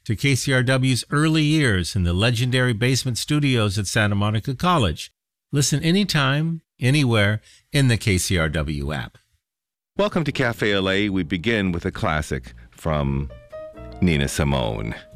to KCRW's early years in the legendary basement studios at Santa Monica College. Listen anytime, anywhere in the KCRW app. Welcome to Cafe LA. We begin with a classic from Nina Simone.